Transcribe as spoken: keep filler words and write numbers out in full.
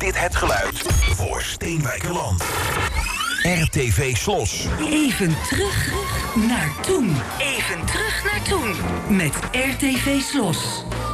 dit het geluid voor Steenwijkerland. R T V Slos. Even terug naar toen. Even terug naar toen. Met R T V Slos.